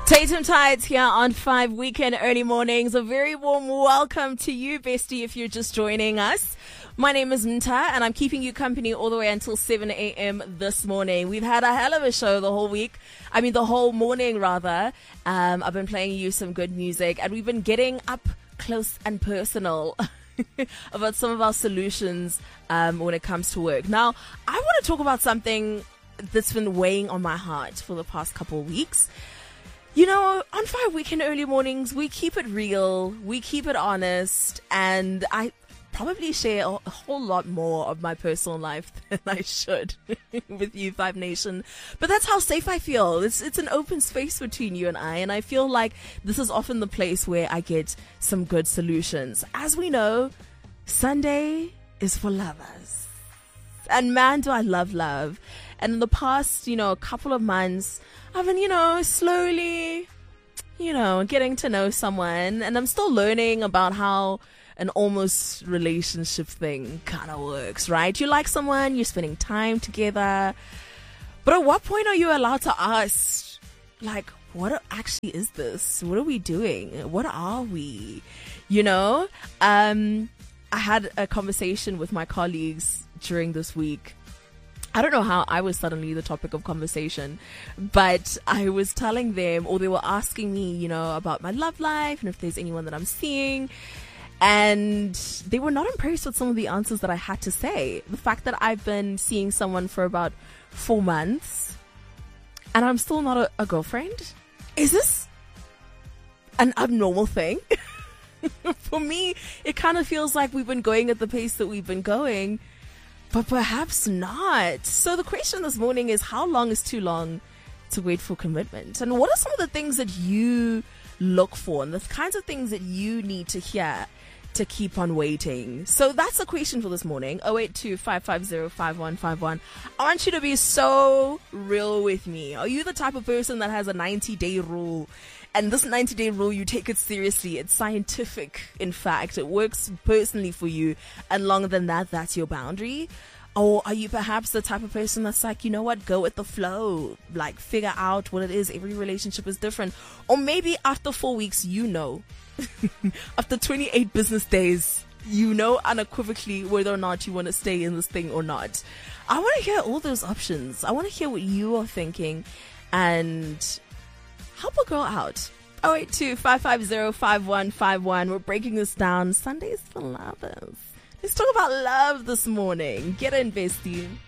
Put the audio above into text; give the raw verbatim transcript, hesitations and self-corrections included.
Tatum Tides here on five Weekend Early Mornings. A very warm welcome to you, bestie, if you're just joining us. My name is Mta, and I'm keeping you company all the way until seven a.m. this morning. We've had a hell of a show the whole week. I mean, the whole morning, rather. Um, I've been playing you some good music, and we've been getting up close and personal about some of our solutions um, when it comes to work. Now, I want to talk about something that's been weighing on my heart for the past couple of weeks. You know, on five Weekend Early Mornings, we keep it real, we keep it honest, and I probably share a, a whole lot more of my personal life than I should with you, Five Nation. But that's how safe I feel. It's it's an open space between you and I, and I feel like this is often the place where I get some good solutions. As we know, Sunday is for lovers. And man, do I love love. And in the past, you know, a couple of months, I've been, you know, slowly, you know, getting to know someone, and I'm still learning about how an almost relationship thing kind of works, right? You like someone, you're spending time together, but at what point are you allowed to ask, like, what actually is this? What are we doing? What are we? You know, um, I had a conversation with my colleagues during this week. I don't know how I was suddenly the topic of conversation, but I was telling them, or they were asking me, you know, about my love life and if there's anyone that I'm seeing. And they were not impressed with some of the answers that I had to say. The fact that I've been seeing someone for about four months and I'm still not a, a girlfriend. Is this an abnormal thing? For me, it kind of feels like we've been going at the pace that we've been going. But perhaps not. So the question this morning is, how long is too long to wait for commitment? And what are some of the things that you look for and the kinds of things that you need to hear to keep on waiting? So that's the question for this morning. oh eight two, five five zero, five one five one. I want you to be so real with me. Are you the type of person that has a ninety-day rule? And this ninety-day rule, you take it seriously. It's scientific, in fact. It works personally for you. And longer than that, that's your boundary. Or are you perhaps the type of person that's like, you know what, go with the flow. Like, figure out what it is. Every relationship is different. Or maybe after four weeks, you know. After twenty-eight business days, you know unequivocally whether or not you want to stay in this thing or not. I want to hear all those options. I want to hear what you are thinking. And help a girl out. oh eight two, five five zero, five one five one. We're breaking this down. Sundays for lovers. Let's talk about love this morning. Get in, bestie.